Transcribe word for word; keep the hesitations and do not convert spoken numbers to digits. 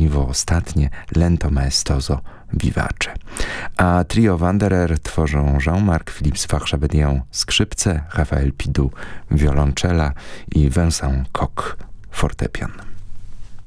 Olivo ostatnie Lento maestoso vivace. A trio Wanderer tworzą Jean-Marc Philips Farchevedian skrzypce, Raphael Pidou wiolonczela i Vincent Koch fortepian.